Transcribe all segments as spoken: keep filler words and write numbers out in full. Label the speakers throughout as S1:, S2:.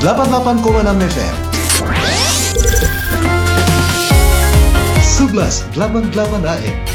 S1: delapan puluh delapan koma enam F M. sebelas delapan puluh delapan A M.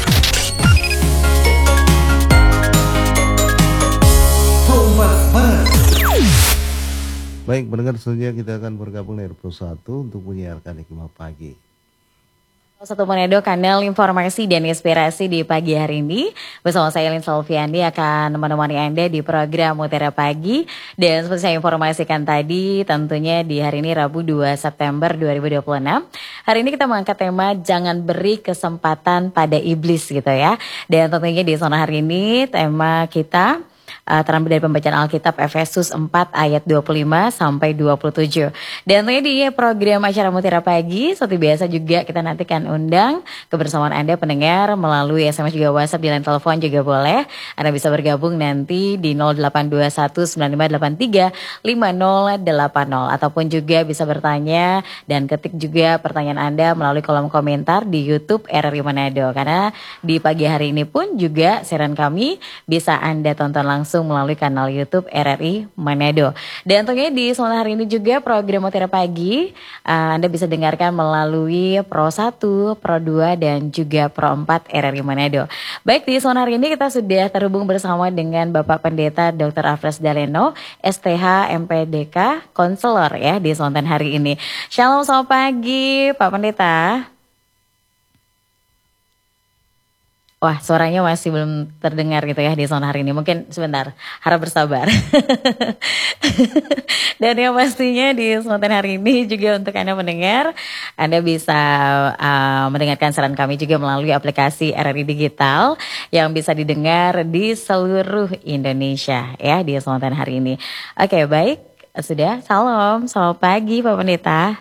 S1: Format Barat.
S2: Baik, pendengar, selanjutnya kita akan bergabung dari Pro satu untuk menyiarkan Hikmah Pagi.
S3: Satu Manado, kanal informasi dan inspirasi di pagi hari ini. Bersama saya Lin Salviandi akan menemani Anda di program Mutiara Pagi. Dan seperti saya informasikan tadi, tentunya di hari ini Rabu dua September dua ribu dua puluh enam. Hari ini kita mengangkat tema jangan beri kesempatan pada iblis gitu ya. Dan tentunya di zona hari ini tema kita Uh, terambil dari pembacaan Alkitab Efesus empat ayat dua puluh lima sampai dua puluh tujuh. Dan tentunya di program acara Mutiara Pagi seperti biasa juga kita nantikan undang kebersamaan Anda pendengar melalui S M S juga WhatsApp, di line telepon juga boleh. Anda bisa bergabung nanti di nol delapan dua satu sembilan lima delapan tiga lima nol delapan nol ataupun juga bisa bertanya dan ketik juga pertanyaan Anda melalui kolom komentar di YouTube R R I Manado. Karena di pagi hari ini pun juga siaran kami bisa Anda tonton langsung melalui kanal YouTube R R I Manado. Dan tentunya di zona hari ini juga program Mutiara Pagi uh, Anda bisa dengarkan melalui Pro satu, Pro dua dan juga Pro empat R R I Manado. Baik, di zona hari ini kita sudah terhubung bersama dengan Bapak Pendeta Doktor Alfred Daleno, S T H M P D K, konselor ya di zona hari ini. Shalom, selamat pagi Pak Pendeta. Wah, suaranya masih belum terdengar gitu ya di zona hari ini. Mungkin sebentar, harap bersabar. Dan yang pastinya di kesempatan hari ini juga untuk Anda mendengar, Anda bisa uh, mendengarkan siaran kami juga melalui aplikasi R R I Digital yang bisa didengar di seluruh Indonesia ya di kesempatan hari ini. Oke, baik. Sudah, salam. Selamat pagi Pak Pendeta.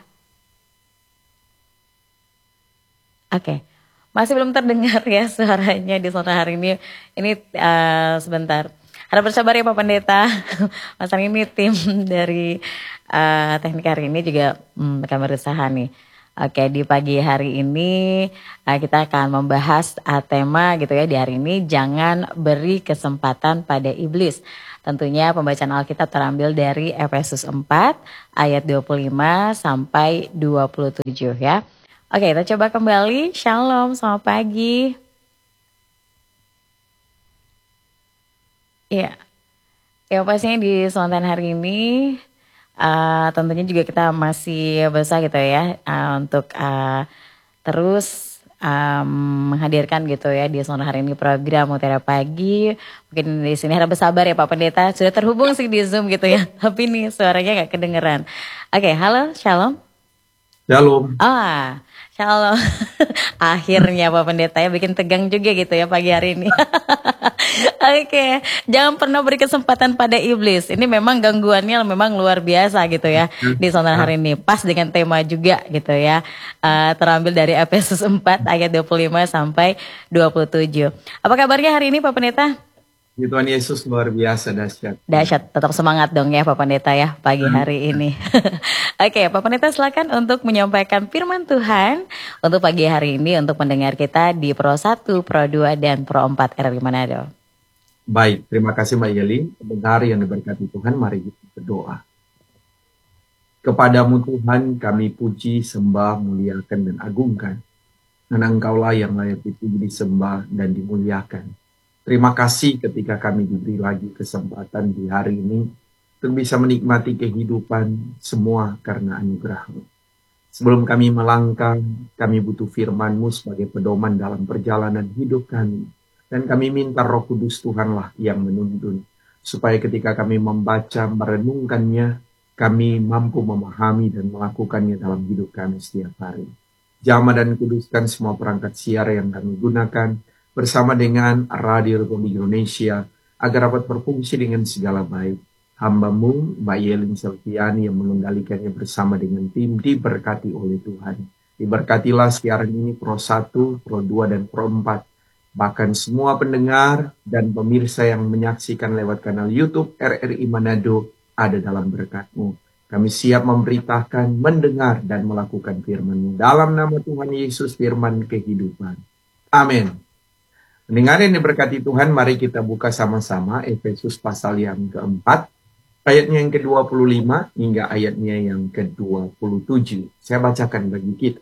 S3: Oke. Masih belum terdengar ya suaranya di zona hari ini. Ini uh, sebentar. Harap bersabar ya Pak Pendeta. Mas ini tim dari uh, teknik hari ini juga hmm, akan berusaha nih. Oke, di pagi hari ini uh, kita akan membahas uh, tema gitu ya di hari ini, jangan beri kesempatan pada iblis. Tentunya pembacaan Alkitab terambil dari Efesus empat ayat dua puluh lima sampai dua puluh tujuh ya. Oke, kita coba kembali. Shalom, selamat pagi. Iya, ya pastinya di sontan hari ini uh, tentunya juga kita masih berusaha gitu ya uh, untuk uh, terus um, menghadirkan gitu ya di sontan hari ini program Mutiara Pagi. Mungkin di sini harap bersabar ya Pak Pendeta, sudah terhubung sih di Zoom gitu ya, tapi nih suaranya nggak kedengeran. Oke, halo, shalom.
S4: Shalom.
S3: Ah. Shalom. Akhirnya Pak Pendeta ya bikin tegang juga gitu ya pagi hari ini. Oke, jangan pernah beri kesempatan pada iblis. Ini memang gangguannya memang luar biasa gitu ya di sontan hari ini. Pas dengan tema juga gitu ya. Uh, terambil dari Efesus empat ayat dua puluh lima sampai dua puluh tujuh. Apa kabarnya hari ini Pak Pendeta?
S4: Tuhan Yesus luar biasa, dahsyat.
S3: Dahsyat, tetap semangat dong ya Pak Pendeta ya pagi hari ini. Oke, Pak Pendeta silakan untuk menyampaikan firman Tuhan untuk pagi hari ini untuk pendengar kita di Pro satu, Pro dua dan Pro empat R R I Manado.
S4: Baik, terima kasih Mbak Yeli. Pendengar yang diberkati Tuhan, mari kita berdoa. Kepadamu Tuhan kami puji, sembah, muliakan dan agungkan. Dan Engkaulah yang layak dipuji, disembah dan dimuliakan. Terima kasih ketika kami diberi lagi kesempatan di hari ini untuk bisa menikmati kehidupan semua karena anugerah-Mu. Sebelum kami melangkah, kami butuh firman-Mu sebagai pedoman dalam perjalanan hidup kami. Dan kami minta Roh Kudus Tuhanlah yang menuntun, supaya ketika kami membaca, merenungkannya, kami mampu memahami dan melakukannya dalam hidup kami setiap hari. Jamah dan kuduskan semua perangkat siar yang kami gunakan, bersama dengan Radio Republik Indonesia, agar dapat berfungsi dengan segala baik. Hamba-Mu, Mbak Yelin Selviani yang mengendalikannya bersama dengan tim, diberkati oleh Tuhan. Diberkatilah siaran ini Pro satu, Pro dua, dan Pro empat. Bahkan semua pendengar dan pemirsa yang menyaksikan lewat kanal YouTube R R I Manado ada dalam berkat-Mu. Kami siap memberitakan, mendengar, dan melakukan firman-Mu. Dalam nama Tuhan Yesus, firman kehidupan. Amin. Pendengar yang diberkati Tuhan, mari kita buka sama-sama Efesus pasal yang keempat, ayatnya yang ke dua puluh lima hingga ayatnya yang ke dua puluh tujuh. Saya bacakan bagi kita.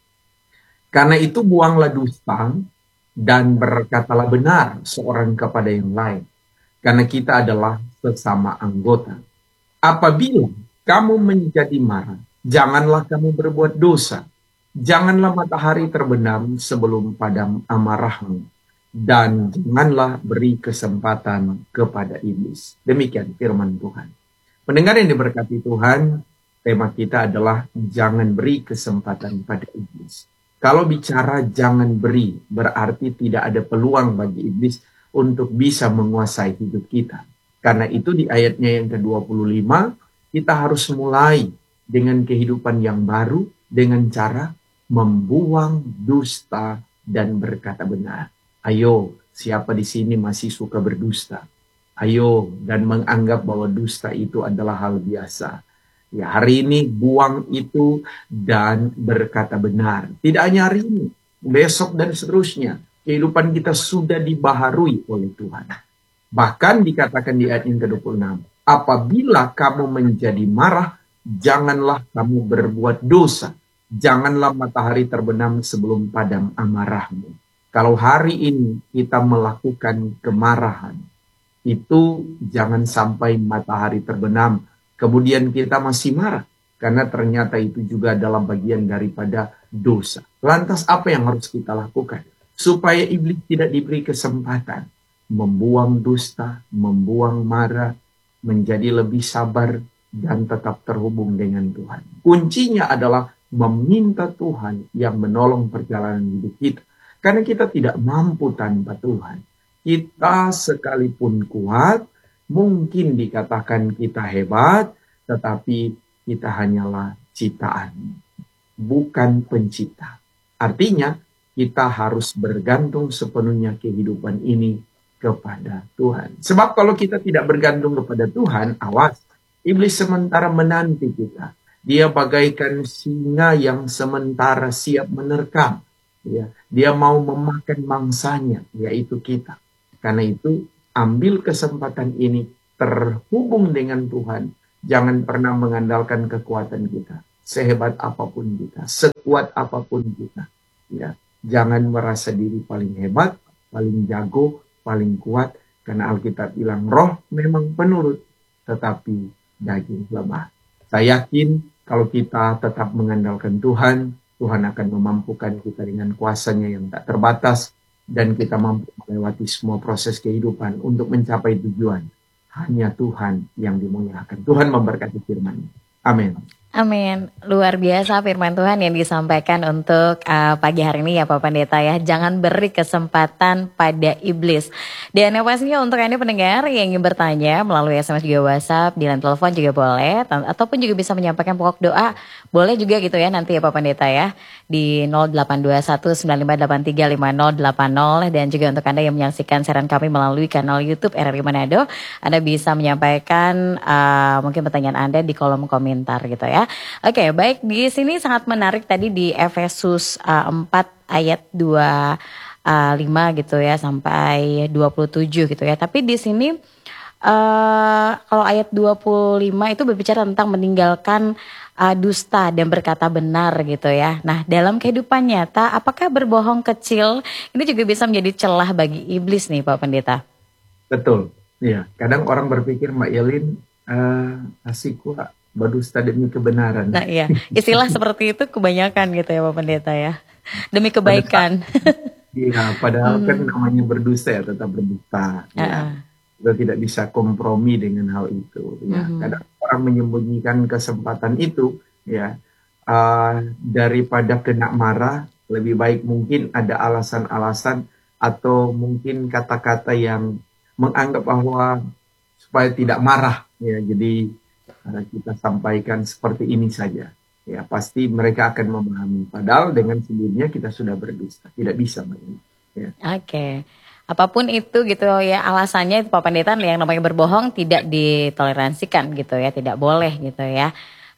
S4: Karena itu buanglah dusta dan berkatalah benar seorang kepada yang lain. Karena kita adalah sesama anggota. Apabila kamu menjadi marah, janganlah kamu berbuat dosa. Janganlah matahari terbenam sebelum padam amarahmu. Dan janganlah beri kesempatan kepada iblis. Demikian firman Tuhan. Pendengar yang diberkati Tuhan, tema kita adalah jangan beri kesempatan pada iblis. Kalau bicara jangan beri, berarti tidak ada peluang bagi iblis untuk bisa menguasai hidup kita. Karena itu di ayatnya yang ke dua puluh lima, kita harus mulai dengan kehidupan yang baru, dengan cara membuang dusta dan berkata benar. Ayo, siapa di sini masih suka berdusta? Ayo, dan menganggap bahwa dusta itu adalah hal biasa. Ya, hari ini buang itu dan berkata benar. Tidak hanya hari ini, besok dan seterusnya. Kehidupan kita sudah dibaharui oleh Tuhan. Bahkan dikatakan di ayat yang ke dua puluh enam. Apabila kamu menjadi marah, janganlah kamu berbuat dosa. Janganlah matahari terbenam sebelum padam amarahmu. Kalau hari ini kita melakukan kemarahan, itu jangan sampai matahari terbenam. Kemudian kita masih marah. Karena ternyata itu juga adalah bagian daripada dosa. Lantas apa yang harus kita lakukan? Supaya iblis tidak diberi kesempatan. Membuang dusta, membuang marah, menjadi lebih sabar, dan tetap terhubung dengan Tuhan. Kuncinya adalah meminta Tuhan yang menolong perjalanan hidup kita. Karena kita tidak mampu tanpa Tuhan. Kita sekalipun kuat, mungkin dikatakan kita hebat, tetapi kita hanyalah ciptaan, bukan pencipta. Artinya, kita harus bergantung sepenuhnya kehidupan ini kepada Tuhan. Sebab kalau kita tidak bergantung kepada Tuhan, awas, iblis sementara menanti kita. Dia bagaikan singa yang sementara siap menerkam. Ya, dia mau memakan mangsanya, yaitu kita. Karena itu, ambil kesempatan ini, terhubung dengan Tuhan. Jangan pernah mengandalkan kekuatan kita. Sehebat apapun kita, sekuat apapun kita. Ya, jangan merasa diri paling hebat, paling jago, paling kuat. Karena Alkitab bilang roh memang penurut, tetapi daging lemah. Saya yakin kalau kita tetap mengandalkan Tuhan, Tuhan akan memampukan kita dengan kuasanya yang tak terbatas. Dan kita mampu melewati semua proses kehidupan untuk mencapai tujuan. Hanya Tuhan yang dimuliakan. Tuhan memberkati firman-Nya. Amin.
S3: Amin. Luar biasa firman Tuhan yang disampaikan untuk uh, pagi hari ini ya Pak Pendeta ya. Jangan beri kesempatan pada iblis. Dan yang pastinya untuk Anda pendengar yang ingin bertanya melalui S M S juga WhatsApp, di line telepon juga boleh. Ataupun juga bisa menyampaikan pokok doa. Boleh juga gitu ya nanti ya Pak Pendeta ya. Di nol delapan dua satu sembilan lima delapan tiga lima nol delapan nol. Dan juga untuk Anda yang menyaksikan siaran kami melalui kanal YouTube R R I Manado. Anda bisa menyampaikan uh, mungkin pertanyaan Anda di kolom komentar gitu ya. Oke, baik, di sini sangat menarik tadi di Efesus uh, empat ayat dua puluh lima gitu ya sampai dua puluh tujuh gitu ya. Tapi di sini uh, kalau ayat dua puluh lima itu berbicara tentang meninggalkan uh, dusta dan berkata benar gitu ya. Nah, dalam kehidupan nyata apakah berbohong kecil ini juga bisa menjadi celah bagi iblis nih Pak Pendeta?
S4: Betul. Iya, kadang orang berpikir Mbak Yelin uh, asik kok berdusta demi kebenaran.
S3: Nah iya, istilah seperti itu kebanyakan gitu ya Pak Pendeta ya. Demi kebaikan.
S4: Iya, padahal
S3: Hmm.
S4: kan namanya berdusta ya tetap berdusta. Ya.
S3: Ah,
S4: Kita tidak bisa kompromi dengan hal itu. Ya.
S3: Mhm.
S4: Kadang orang menyembunyikan kesempatan itu, ya uh, daripada kena marah, lebih baik mungkin ada alasan-alasan atau mungkin kata-kata yang menganggap bahwa supaya tidak marah. Ya, jadi uh, kita sampaikan seperti ini saja. Ya, pasti mereka akan memahami. Padahal dengan sendirinya kita sudah berdusta. Tidak bisa, Mbak. Ya.
S3: Oke. Apapun itu gitu ya alasannya itu Pak Pendeta yang namanya berbohong tidak ditoleransikan gitu ya, tidak boleh gitu ya.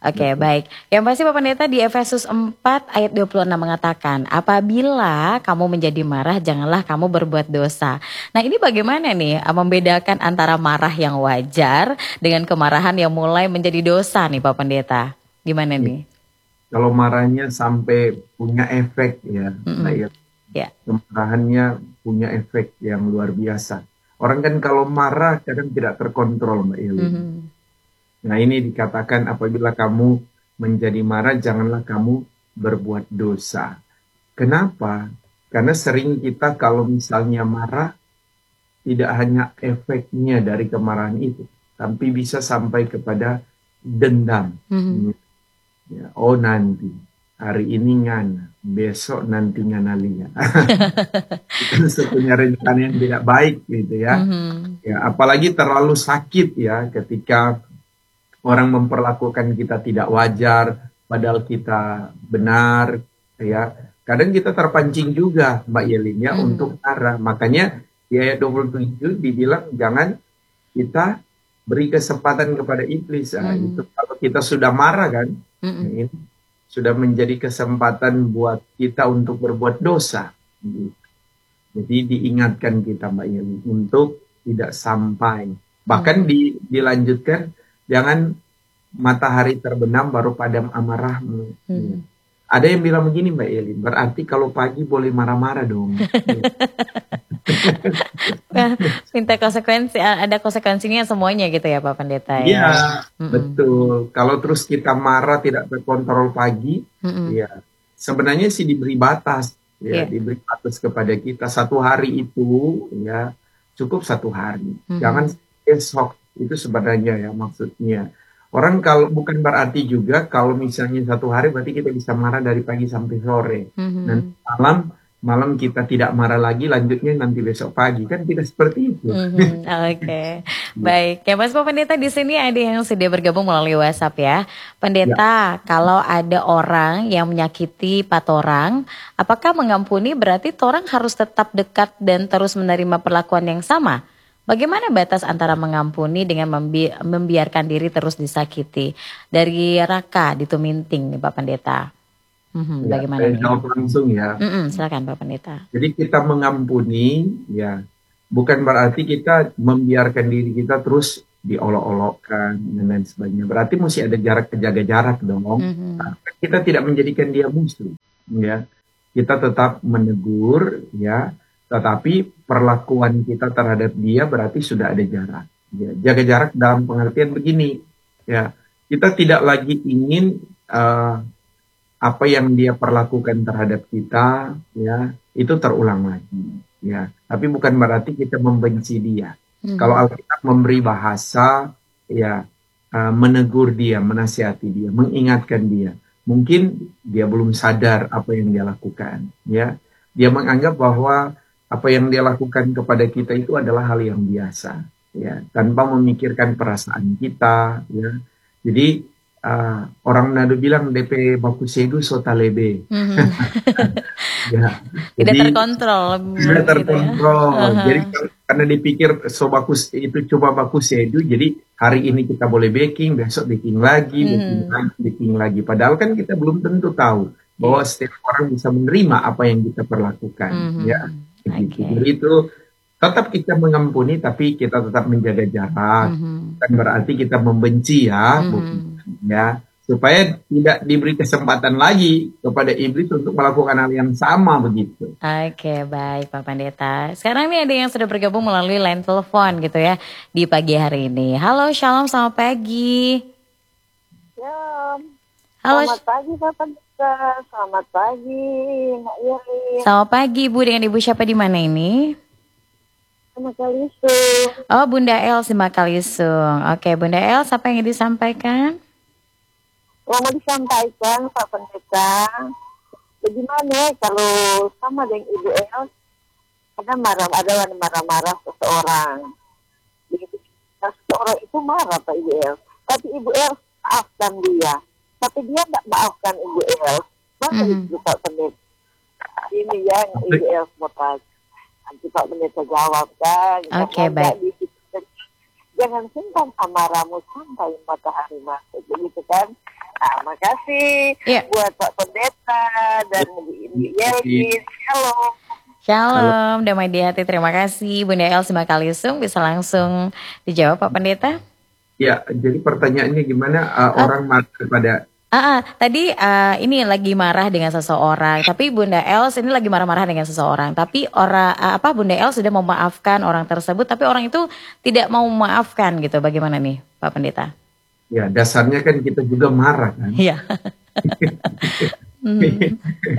S3: Oke, baik. Yang pasti Pak Pendeta di Efesus empat ayat dua puluh enam mengatakan, apabila kamu menjadi marah, janganlah kamu berbuat dosa. Nah ini bagaimana nih eh, membedakan antara marah yang wajar dengan kemarahan yang mulai menjadi dosa nih Pak Pendeta? Gimana nih?
S4: Kalau marahnya sampai punya efek ya,
S3: Mm-mm.
S4: Mbak Il,
S3: Ya.
S4: kemarahannya punya efek yang luar biasa. Orang kan kalau marah kadang tidak terkontrol, Mbak Il.
S3: Mhm.
S4: Nah ini dikatakan apabila kamu menjadi marah, janganlah kamu berbuat dosa. Kenapa? Karena sering kita kalau misalnya marah, tidak hanya efeknya dari kemarahan itu, tapi bisa sampai kepada dendam.
S3: Mhm.
S4: Ya, oh nanti, hari ini ngana, besok nanti ngana liya. Itu sepunya rencana yang tidak baik gitu ya.
S3: Mhm.
S4: Ya, apalagi terlalu sakit ya ketika orang memperlakukan kita tidak wajar, padahal kita benar, ya. Kadang kita terpancing juga, Mbak Yelin, ya,
S3: Mhm.
S4: untuk marah. Makanya di ayat dua puluh tujuh dibilang jangan kita beri kesempatan kepada iblis. Nah,
S3: Mhm.
S4: itu kalau kita sudah marah kan,
S3: Mhm.
S4: nah, ini sudah menjadi kesempatan buat kita untuk berbuat dosa. Gitu. Jadi diingatkan kita, Mbak Yelin, untuk tidak sampai. Bahkan di, dilanjutkan, jangan matahari terbenam baru padam amarahmu.
S3: Mhm.
S4: Ada yang bilang begini Mbak Yelin, berarti kalau pagi boleh marah-marah dong.
S3: Nah, minta konsekuensi, ada konsekuensinya semuanya gitu ya Pak Pendeta ya.
S4: Iya,
S3: Mm-mm.
S4: betul. Kalau terus kita marah tidak terkontrol pagi,
S3: Mm-mm.
S4: ya sebenarnya sih diberi batas, ya
S3: Iya.
S4: diberi batas kepada kita satu hari itu, ya cukup satu hari.
S3: Mhm.
S4: Jangan esok itu sebenarnya ya maksudnya. Orang kalau bukan berarti juga kalau misalnya satu hari berarti kita bisa marah dari pagi sampai sore.
S3: Mhm.
S4: Nanti malam malam kita tidak marah lagi, lanjutnya nanti besok pagi kan tidak seperti itu.
S3: Mhm, Oke, baik. Ya Mas Pak Pendeta di sini ada yang sudah bergabung melalui WhatsApp ya. Pendeta, kalau ada orang yang menyakiti empat orang, apakah mengampuni berarti orang harus tetap dekat dan terus menerima perlakuan yang sama? Bagaimana batas antara mengampuni dengan membi- membiarkan diri terus disakiti? Dari Raka di Tuminting nih Pak Pendeta. Mhm,
S4: Ya,
S3: bagaimana
S4: saya
S3: nih?
S4: jawab langsung ya.
S3: Mm-mm, silakan Pak Pendeta.
S4: Jadi kita mengampuni, ya bukan berarti kita membiarkan diri kita terus diolok-olokkan dan lain sebagainya. Berarti mesti ada jarak, jaga jarak dong.
S3: Mhm.
S4: Nah, kita tidak menjadikan dia musuh, ya. Kita tetap menegur, ya. Tetapi perlakuan kita terhadap dia berarti sudah ada jarak. Ya, jaga jarak dalam pengertian begini, ya. Kita tidak lagi ingin eh, apa yang dia perlakukan terhadap kita, ya, itu terulang lagi, ya. Tapi bukan berarti kita membenci dia.
S3: Mhm.
S4: Kalau Alkitab memberi bahasa, ya, eh, menegur dia, menasihati dia, mengingatkan dia. Mungkin dia belum sadar apa yang dia lakukan, ya. Dia menganggap bahwa apa yang dia lakukan kepada kita itu adalah hal yang biasa, ya, tanpa memikirkan perasaan kita, ya. Jadi uh, orang Manado bilang D P baku sedu sotalebe,
S3: Mhm.
S4: ya.
S3: Tidak
S4: Jadi
S3: terkontrol.
S4: tidak
S3: gitu ya.
S4: terkontrol.
S3: Aha.
S4: Jadi karena dipikir so bagus itu coba bagus sedu, jadi hari ini kita boleh baking, besok baking lagi, baking
S3: Mhm.
S4: lagi, baking lagi. Padahal kan kita belum tentu tahu bahwa setiap orang bisa menerima apa yang kita perlakukan,
S3: Mhm.
S4: ya. Begitu.
S3: Oke.
S4: Jadi itu tetap kita mengampuni, tapi kita tetap menjaga jarak.
S3: Mhm.
S4: Bukan berarti kita membenci ya,
S3: Mhm.
S4: bukan, ya. Supaya tidak diberi kesempatan lagi kepada iblis untuk melakukan hal yang sama begitu.
S3: Oke, baik Pak Pendeta. Sekarang nih ada yang sudah bergabung melalui line telepon gitu ya di pagi hari ini. Halo, shalom, selamat pagi.
S5: Ya,
S3: Halo,
S5: selamat pagi Pak Pendeta. Selamat pagi Mbak Yeri.
S3: selamat pagi Bu, dengan Ibu siapa di mana ini?
S5: Sama Kalisu.
S3: Oh, Bunda El Simakalisung. Oke, Bunda El, siapa yang ingin disampaikan?
S5: Mau disampaikan Pak Pendeta, bagaimana kalau sama dengan Ibu El, ada marah, ada yang marah-marah seseorang. Begitu, nah, seseorang itu marah Pak Ibu El, tapi Ibu El maafkan dia, tapi dia tidak maafkan Ibu El. Masa
S3: Mhm.
S5: itu Pak Pendeta? Ini yang Ibu El mau tanya. Nanti Pak Pendeta jawab kan.
S3: Oke,
S5: Jangan
S3: baik.
S5: jadi- Jangan simpan amarahmu sampai matahari masuk, begitu kan? Ah, makasih
S3: Iya.
S5: buat Pak Pendeta dan Bu Yelin. Shalom.
S3: Shalom, damai di hati. Terima kasih Bunda El Simakalisung. Bisa langsung dijawab Pak Pendeta.
S4: Ya, jadi pertanyaannya gimana uh, orang marah kepada
S3: Ah, ah, tadi ah, ini lagi marah dengan seseorang, tapi Bunda Els ini lagi marah-marah dengan seseorang, tapi orang ah, apa Bunda Els sudah memaafkan orang tersebut, tapi orang itu tidak mau memaafkan gitu. Bagaimana nih Pak Pendeta?
S4: ya dasarnya kan kita juga marah kan.
S3: Iya. Hmm.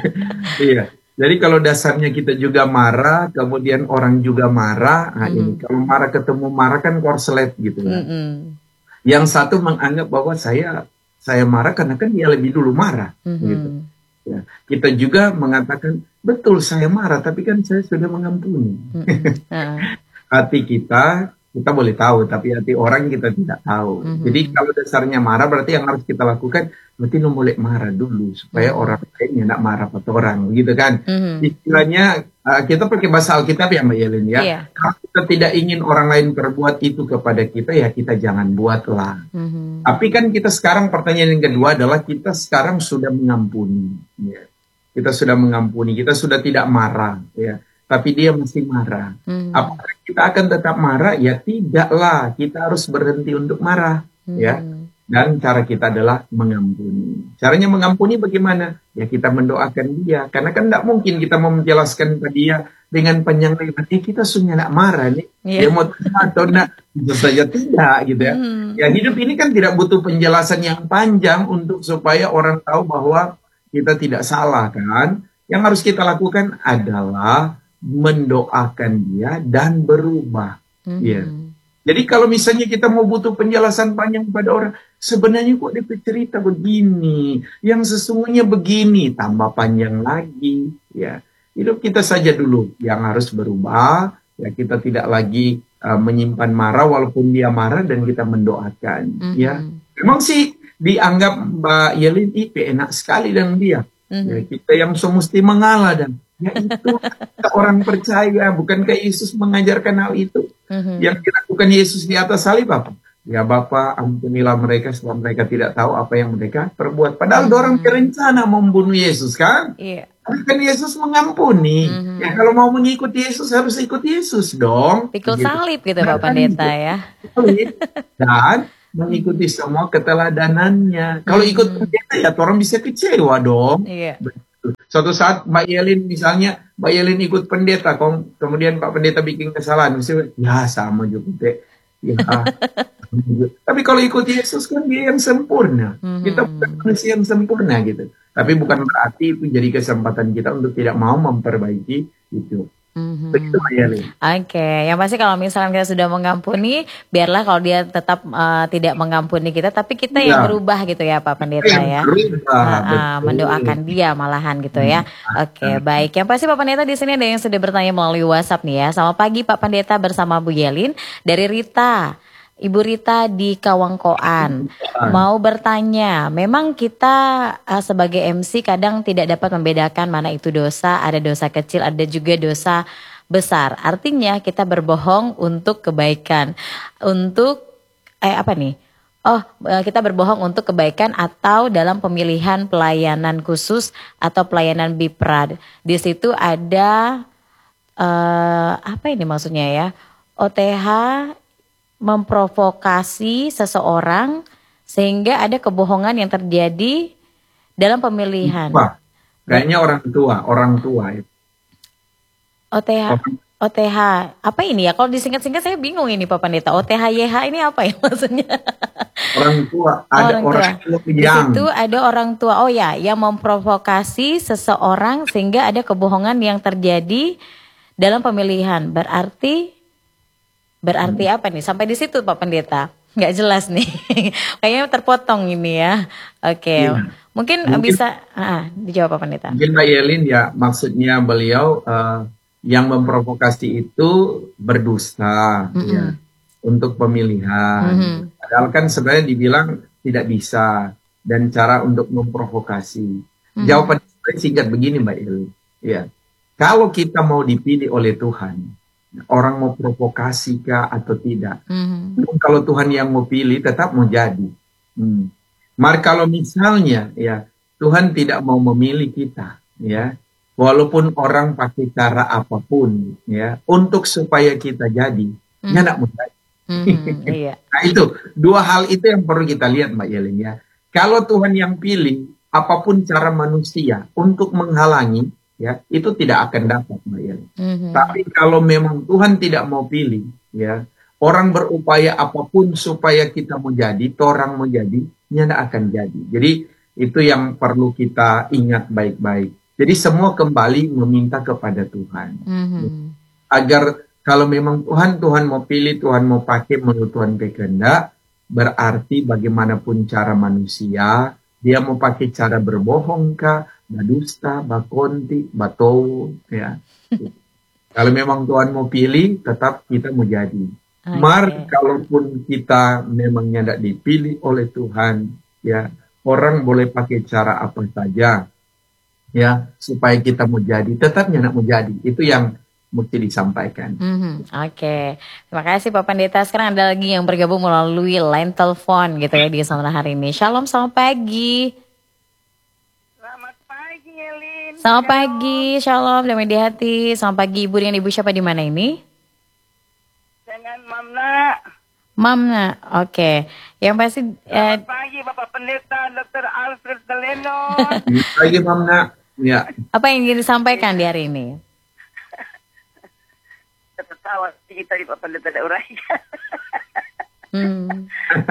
S4: Iya. Jadi kalau dasarnya kita juga marah, kemudian orang juga marah, nah ini kalau marah ketemu marah kan korslet gitu ya.
S3: Mm-mm.
S4: Yang satu menganggap bahwa saya saya marah karena kan dia lebih dulu marah,
S3: Mhm.
S4: gitu. Ya. Kita juga mengatakan betul saya marah, tapi kan saya sudah mengampuni.
S3: Mm-mm. Ah.
S4: Hati kita kita boleh tahu, tapi hati orang kita tidak tahu.
S3: Mhm.
S4: Jadi kalau dasarnya marah, berarti yang harus kita lakukan berarti no boleh marah dulu supaya orang lain tidak marah pada orang, gitu kan?
S3: Mhm.
S4: Istilahnya uh, kita pakai bahasa Alkitab ya Mbak Yelin ya.
S3: Iya.
S4: Kalau kita tidak ingin orang lain berbuat itu kepada kita, ya kita jangan buatlah.
S3: Mhm.
S4: Tapi kan kita sekarang pertanyaan yang kedua adalah kita sekarang sudah mengampuni, ya. Kita sudah mengampuni, kita sudah tidak marah, ya. Tapi dia masih marah.
S3: Mhm.
S4: Apakah kita akan tetap marah? Ya tidaklah. Kita harus berhenti untuk marah, ya.
S3: Mhm.
S4: Dan cara kita adalah mengampuni. Caranya mengampuni bagaimana? Ya kita mendoakan dia. Karena kan tidak mungkin kita mau menjelaskan ke dia dengan panjang lebar. Eh kita sunya tidak marah nih.
S3: Iya.
S4: Dia mau terima atau enggak? Tentu saja tidak gitu ya.
S3: Mhm.
S4: Ya hidup ini kan tidak butuh penjelasan yang panjang untuk supaya orang tahu bahwa kita tidak salah kan. Yang harus kita lakukan adalah mendoakan dia dan berubah.
S3: Mhm.
S4: Ya. Jadi kalau misalnya kita mau butuh penjelasan panjang kepada orang, sebenarnya kok dia cerita begini, yang sesungguhnya begini, tambah panjang lagi, ya. Hidup kita saja dulu yang harus berubah, ya kita tidak lagi uh, menyimpan marah walaupun dia marah dan kita mendoakan,
S3: Mhm.
S4: ya. Memang sih dianggap Mbak Yelin itu enak sekali dengan dia.
S3: Mhm.
S4: Ya, kita yang semesti mengalah dan ya itu orang percaya, bukankah Yesus mengajarkan hal itu?
S3: Mhm.
S4: Yang dilakukan Yesus di atas salib apa? Ya Bapa, ampunilah mereka sebab mereka tidak tahu apa yang mereka perbuat. Padahal
S3: Mhm.
S4: orang berencana membunuh Yesus kan?
S3: Iya.
S4: Tapi kan Yesus mengampuni.
S3: Mhm.
S4: Ya kalau mau mengikuti Yesus harus ikut Yesus dong.
S3: Pikul
S4: Gitu.
S3: salib gitu Pak Pendeta ya.
S4: Salib. Dan mengikuti semua keteladanannya. Kalau ikut pendeta ya orang bisa kecewa dong.
S3: Iya.
S4: Suatu saat Mbak Yelin misalnya, Mbak Yelin ikut pendeta, kom- kemudian Pak Pendeta bikin kesalahan, misalnya, ya sama juga deh. Ya. Tapi kalau ikut Yesus kan dia yang sempurna.
S3: Mhm.
S4: Kita bukan manusia yang sempurna gitu. Tapi bukan berarti itu jadi kesempatan kita untuk tidak mau memperbaiki itu.
S3: Mhm.
S4: Begitu Mbak Yelin.
S3: Oke, yang pasti kalau misalkan kita sudah mengampuni, biarlah kalau dia tetap eh, tidak mengampuni kita, tapi kita yang
S4: Ya.
S3: berubah gitu ya Pak Pendeta
S4: Yang
S3: ya.
S4: berubah,
S3: Ah, ah,
S4: betul.
S3: mendoakan dia malahan gitu ya. Oke, baik. Yang pasti Pak Pendeta di sini ada yang sudah bertanya melalui WhatsApp nih ya. Selamat pagi Pak Pendeta bersama Bu Yelin dari Rita. Ibu Rita di Kawangkoan mau bertanya, memang kita uh, sebagai M C kadang tidak dapat membedakan mana itu dosa, ada dosa kecil, ada juga dosa besar. Artinya kita berbohong untuk kebaikan, untuk eh apa nih? Oh, eh, kita berbohong untuk kebaikan atau dalam pemilihan pelayanan khusus atau pelayanan Biprad. Di situ ada eh apa ini maksudnya ya? O T H memprovokasi seseorang sehingga ada kebohongan yang terjadi dalam pemilihan.
S4: Wah, kayaknya orang tua, orang tua itu.
S3: O T H O T H apa ini ya? Kalau disingkat-singkat saya bingung ini Pak Pendeta. O T H Y H ini apa ya maksudnya?
S4: Orang tua, ada
S3: Orang
S4: orang,
S3: tua.
S4: tua
S3: Di
S4: yang
S3: situ ada orang tua. Oh ya, yang memprovokasi seseorang sehingga ada kebohongan yang terjadi dalam pemilihan. Berarti berarti apa nih? Sampai di situ Pak Pendeta. Nggak jelas nih. Kayaknya terpotong ini ya. Oke.
S4: Iya.
S3: Mungkin,
S4: Mungkin-
S3: bisa ah, dijawab Pak Pendeta.
S4: mungkin Mbak Yelin ya maksudnya beliau eh, yang memprovokasi itu berdusta
S3: Mm-mm.
S4: ya untuk pemilihan.
S3: Mhm.
S4: Padahal kan sebenarnya dibilang tidak bisa dan cara untuk memprovokasi.
S3: Mhm.
S4: Jawaban saya singkat begini Mbak Yelin. Ya. Kalau kita mau dipilih oleh Tuhan, orang mau provokasi kah atau tidak?
S3: Mhm.
S4: Kalau Tuhan yang mau pilih tetap mau jadi. Hmm. Mar kalau misalnya ya Tuhan tidak mau memilih kita, ya, walaupun orang pakai cara apapun, ya, untuk supaya kita jadi,
S3: Hmm.
S4: ya enggak mudah.
S3: Mhm, iya.
S4: Nah itu, dua hal itu yang perlu kita lihat Mbak Yelin ya. Kalau Tuhan yang pilih, apapun cara manusia untuk menghalangi, ya, itu tidak akan dapat Mbak Yelin.
S3: Mhm.
S4: Tapi kalau memang Tuhan tidak mau pilih, ya, orang berupaya apapun supaya kita mau jadi, orang mau jadi, tidak akan jadi. Jadi itu yang perlu kita ingat baik-baik. Jadi semua kembali meminta kepada Tuhan.
S3: Mhm.
S4: Agar kalau memang Tuhan, Tuhan mau pilih, Tuhan mau pakai menurut Tuhan berkehendak, berarti bagaimanapun cara manusia, dia mau pakai cara berbohong kah, badusta, bakonti, batowo, ya. Kalau memang Tuhan mau pilih, tetap kita mau jadi.
S3: Oke.
S4: Mar, kalaupun kita memangnya tidak dipilih oleh Tuhan, ya, orang boleh pakai cara apa saja, ya, supaya kita mau jadi, tetapnya tidak mau jadi. Itu yang mesti disampaikan.
S3: Mhm, Oke, terima kasih Pak Pendeta. Sekarang ada lagi yang bergabung melalui line telepon gitu ya di Samana hari ini. Shalom, selamat pagi.
S6: Selamat pagi, Elin.
S3: Selamat pagi, shalom, damai di hati. Selamat pagi Ibu dengan Ibu siapa di mana ini?
S6: Dengan Mamna.
S3: Mamna, oke. Yang pasti eh,
S6: Selamat pagi, Bapak Pendeta, Dokter Alfred Daleno.
S4: Lagi Mamna, ya.
S3: apa yang ingin disampaikan di hari ini?
S6: Tertawa kita di Pak Pendeta ada uraikan.
S3: Hmm.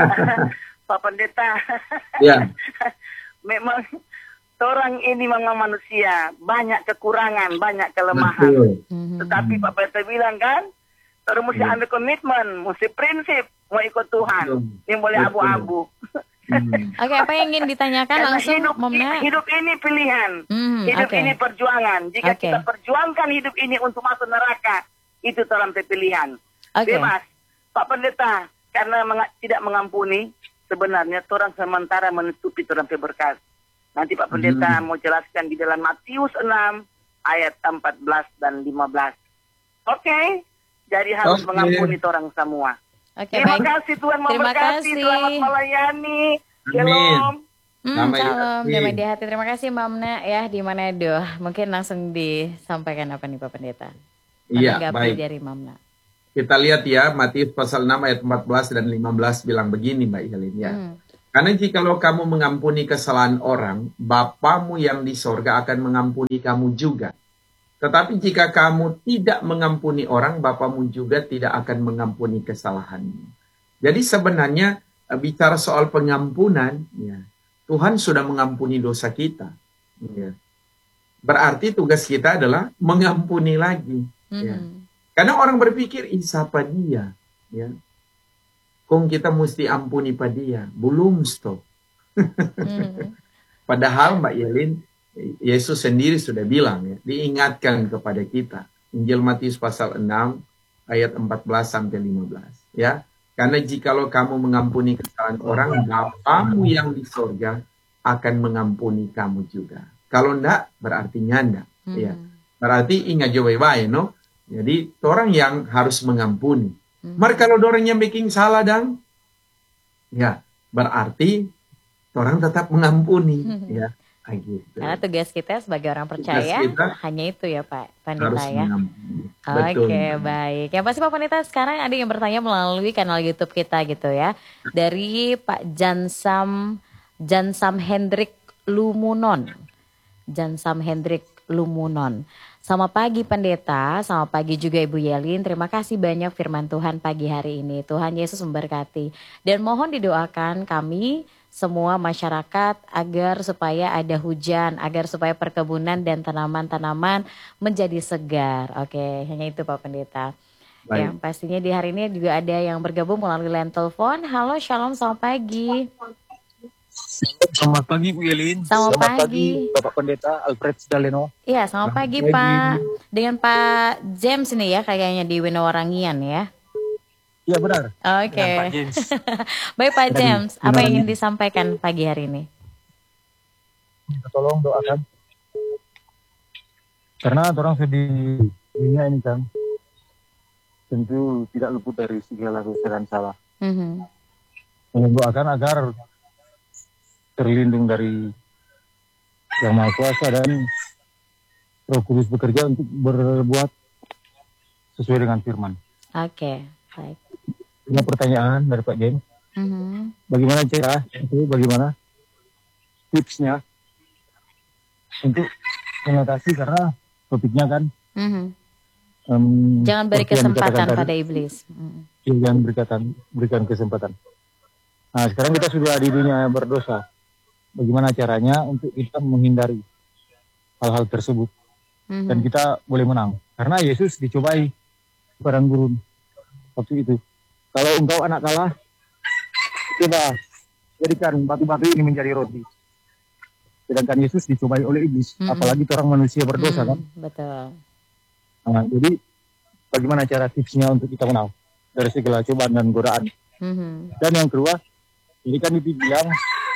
S6: Pak Pendeta.
S4: Ya.
S6: Memang orang ini memang manusia, banyak kekurangan, banyak kelemahan.
S4: Betul.
S3: Mhm.
S6: Tetapi Pak Pendeta bilang kan, orang mesti ambil komitmen, mesti prinsip, mau ikut Tuhan.
S4: Betul.
S6: Ini boleh
S4: Betul.
S6: abu-abu.
S4: Hmm.
S3: Oke, apa yang ingin ditanyakan
S6: Karena
S3: langsung
S6: hidup,
S3: Mamna?
S6: hidup ini pilihan.
S3: Hmm,
S6: Hidup
S3: oke.
S6: ini perjuangan. Jika
S3: Oke.
S6: kita perjuangkan hidup ini untuk masuk neraka, itu dalam pilihan.
S3: Oke.
S6: Bebas. Pak Pendeta, karena menga- tidak mengampuni, sebenarnya orang sementara menutupi orang berkat. Nanti Pak Pendeta
S4: Hmm.
S6: mau jelaskan di dalam Matius enam ayat empat belas dan lima belas. Oke, jadi harus
S4: Oke.
S6: mengampuni orang semua.
S3: Oke,
S6: Terima
S3: baik.
S6: kasih Tuhan
S3: Terima
S6: memberkati.
S3: kasih.
S6: Selamat melayani.
S4: Amin.
S6: Shalom.
S3: Hmm,
S4: Damai di
S3: salam,
S4: hati.
S3: damai di hati. Terima kasih Mamna ya di Manado. Mungkin langsung disampaikan apa nih Pak Pendeta?
S4: Iya,
S3: Menanggapi
S4: baik.
S3: dari Mamna.
S4: Kita lihat ya, Matius pasal enam ayat empat belas dan lima belas bilang begini Mbak Helin ya.
S3: Hmm.
S4: Karena jikalau kamu mengampuni kesalahan orang, Bapamu yang di sorga akan mengampuni kamu juga. Tetapi jika kamu tidak mengampuni orang, Bapamu juga tidak akan mengampuni kesalahanmu. Jadi sebenarnya eh, bicara soal pengampunan, ya, Tuhan sudah mengampuni dosa kita. Ya. Berarti tugas kita adalah mengampuni lagi. Ya.
S3: Mhm.
S4: Karena orang berpikir, ih siapa dia? Ya. Kong kita mesti ampuni pada dia. Belum stop.
S3: Mhm.
S4: Padahal Mbak Yelin, Yesus sendiri sudah bilang ya, diingatkan kepada kita. Injil Matius pasal enam ayat empat belas sampai lima belas ya. Karena jikalau kamu mengampuni kesalahan orang, Bapamu yang di sorga akan mengampuni kamu juga. Kalau enggak, berarti nyanda.
S3: Mhm.
S4: Ya. Berarti ingat jawab baik, no? Jadi orang yang harus mengampuni.
S3: Mhm.
S4: Mar kalau orang yang bikin salah dang, ya berarti orang tetap mengampuni, ya. Ah, gitu.
S3: Karena tugas kita sebagai orang percaya
S4: kita
S3: hanya itu ya Pak
S4: harus
S3: Pendeta ya.
S4: mengampuni. Betul.
S3: Oke, baik. Yang pasti Pak Pendeta sekarang ada yang bertanya melalui kanal YouTube kita gitu ya. Dari Pak Jansam Jansam Hendrik Lumunon. Jansam Hendrik Lumunon. Selamat pagi Pendeta, selamat pagi juga Ibu Yelin. Terima kasih banyak firman Tuhan pagi hari ini. Tuhan Yesus memberkati. Dan mohon didoakan kami semua masyarakat agar supaya ada hujan, agar supaya perkebunan dan tanaman-tanaman menjadi segar. Oke, hanya itu Pak Pendeta.
S4: Baik.
S3: Yang pastinya di hari ini juga ada yang bergabung melalui line telepon. Halo, shalom, selamat pagi.
S7: Selamat pagi Bu Yelin.
S3: Selamat pagi.
S7: Bapak Pendeta Alfred Daleno.
S3: Iya, selamat pagi
S4: pagi.
S3: Pak. Dengan Pak James nih ya, kayaknya di Winowarangian ya.
S7: Iya benar.
S3: Oke.
S7: Dengan Pak James.
S3: Baik Pak
S7: Dari
S3: James, apa yang ingin
S7: Winowarangian.
S3: disampaikan pagi hari ini?
S7: Minta tolong doakan. Karena orang sedih dunia ini kan tentu tidak luput dari segala kesalahan salah.
S3: Mhm.
S7: Tolong doakan agar terlindung dari Yang Maha Kuasa, dan Roh Kudus bekerja untuk berbuat sesuai dengan firman.
S3: Oke, baik.
S7: Ini pertanyaan dari Pak James.
S3: Mhm.
S7: Bagaimana cara itu, bagaimana tipsnya untuk mengatasi, karena topiknya kan
S3: Mhm.
S7: em,
S3: Jangan beri
S7: seperti yang dikatakan
S3: kesempatan
S7: tadi,
S3: pada iblis. Mhm.
S7: ya, jangan berikan berikan kesempatan. Nah, sekarang kita sudah di dunia berdosa. Bagaimana caranya untuk kita menghindari hal-hal tersebut
S3: Mhm.
S7: dan kita boleh menang? Karena Yesus dicobai di padang gurun waktu itu. Kalau engkau anak Allah, coba jadikan batu-batu ini menjadi roti. Sedangkan Yesus dicobai oleh iblis,
S3: Mhm.
S7: apalagi orang manusia berdosa kan.
S3: Mhm, betul.
S7: Nah, jadi bagaimana cara tipsnya untuk kita menang dari segala cobaan dan godaan?
S3: Mhm.
S7: Dan yang kedua, ini kan dibilang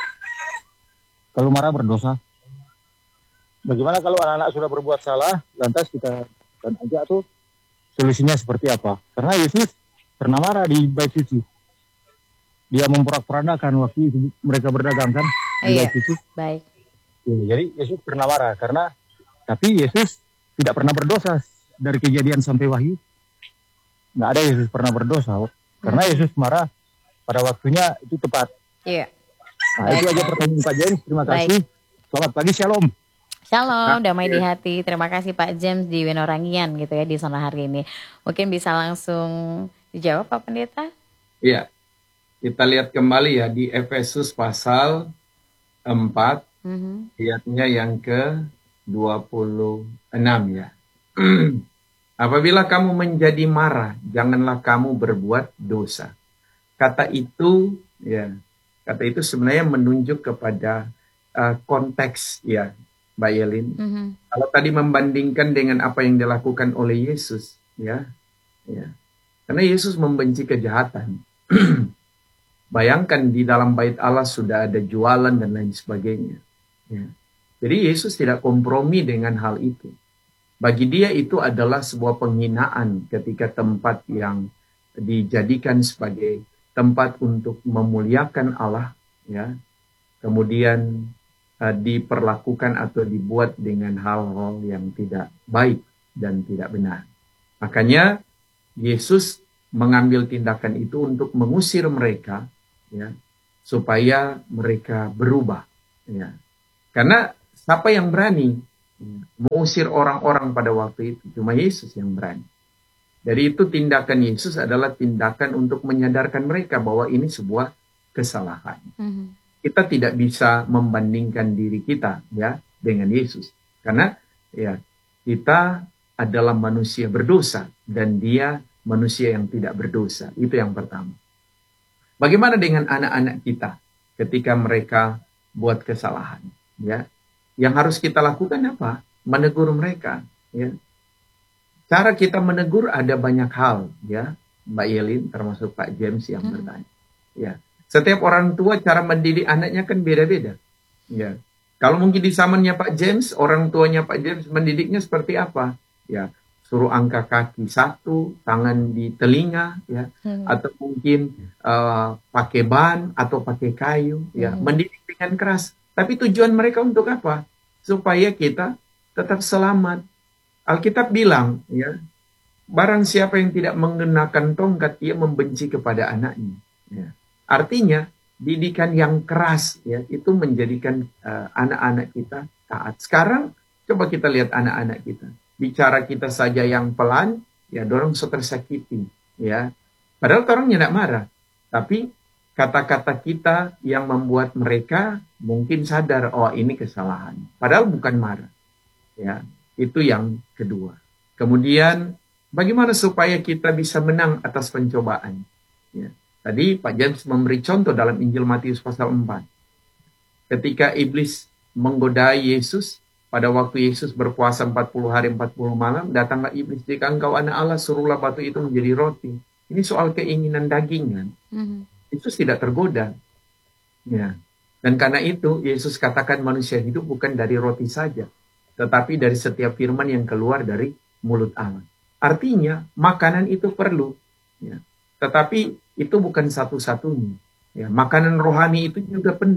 S7: kalau marah berdosa. Bagaimana kalau anak-anak sudah berbuat salah, lantas kita dan aja tuh solusinya seperti apa? Karena Yesus pernah marah di bait suci. Dia memporak-porandakan waktu itu mereka berdagang kan di
S3: Iya.
S7: bait suci.
S3: Baik.
S7: Ya, jadi Yesus pernah marah karena, tapi Yesus tidak pernah berdosa dari Kejadian sampai Wahyu. Nggak ada Yesus pernah berdosa, karena Yesus marah pada waktunya itu tepat.
S3: Iya.
S7: Nah,
S3: Baik,
S7: itu aja
S3: baik.
S7: pertanyaan Pak James. Terima
S3: Baik.
S7: kasih. Selamat pagi, shalom.
S3: Shalom, damai di hati. Terima kasih Pak James di Wenorangian gitu ya di sana hari ini. Mungkin bisa langsung dijawab Pak Pendeta?
S4: Iya, kita lihat kembali ya di Efesus pasal empat,
S3: Mhm.
S4: ayatnya yang ke dua puluh enam ya. Apabila kamu menjadi marah, janganlah kamu berbuat dosa. Kata itu ya, kata itu sebenarnya menunjuk kepada uh, konteks ya, Mbak Yelin.
S3: Mhm.
S4: Kalau tadi membandingkan dengan apa yang dilakukan oleh Yesus ya, ya. Karena Yesus membenci kejahatan. Bayangkan di dalam bait Allah sudah ada jualan dan lain sebagainya. Ya. Jadi Yesus tidak kompromi dengan hal itu. Bagi dia itu adalah sebuah penghinaan ketika tempat yang dijadikan sebagai tempat untuk memuliakan Allah, ya, kemudian uh, diperlakukan atau dibuat dengan hal-hal yang tidak baik dan tidak benar. Makanya Yesus mengambil tindakan itu untuk mengusir mereka, ya, supaya mereka berubah, ya. Karena siapa yang berani ya, mengusir orang-orang pada waktu itu? Cuma Yesus yang berani. Jadi itu tindakan Yesus adalah tindakan untuk menyadarkan mereka bahwa ini sebuah kesalahan.
S3: Mhm.
S4: Kita tidak bisa membandingkan diri kita ya dengan Yesus, karena ya kita adalah manusia berdosa dan dia manusia yang tidak berdosa. Itu yang pertama. Bagaimana dengan anak-anak kita ketika mereka buat kesalahan? Ya, yang harus kita lakukan apa? Menegur mereka. Ya, cara kita menegur ada banyak hal, ya, Mbak Yelin, termasuk Pak James yang
S3: Hmm.
S4: bertanya. Ya, setiap orang tua cara mendidik anaknya kan beda-beda. Ya, kalau mungkin di zamannya Pak James, orang tuanya Pak James mendidiknya seperti apa? Ya, suruh angkat kaki satu, tangan di telinga, ya,
S3: Hmm.
S4: atau mungkin uh, pakai ban atau pakai kayu, ya,
S3: Hmm.
S4: mendidik dengan keras. Tapi tujuan mereka untuk apa? Supaya kita tetap selamat. Alkitab bilang, ya, barang siapa yang tidak mengenakan tongkat, ia membenci kepada anaknya. Ya. Artinya, didikan yang keras, ya, itu menjadikan uh, anak-anak kita taat. Sekarang, coba kita lihat anak-anak kita. Bicara kita saja yang pelan, ya, dorong so tersakiti, ya. Padahal orang tidak marah, tapi kata-kata kita yang membuat mereka mungkin sadar, oh ini kesalahan. Padahal bukan marah. Ya, itu yang kedua. Kemudian, bagaimana supaya kita bisa menang atas pencobaan? Ya. Tadi Pak James memberi contoh dalam Injil Matius pasal empat. Ketika iblis menggodai Yesus, pada waktu Yesus berpuasa empat puluh hari empat puluh malam, datanglah iblis, jika engkau anak Allah, suruhlah batu itu menjadi roti. Ini soal keinginan dagingan.
S3: Mhm.
S4: Yesus tidak tergoda. Ya. Dan karena itu Yesus katakan manusia hidup bukan dari roti saja, tetapi dari setiap firman yang keluar dari mulut Allah. Artinya makanan itu perlu, ya. Tetapi itu bukan satu-satunya. Ya. Makanan rohani itu juga penting.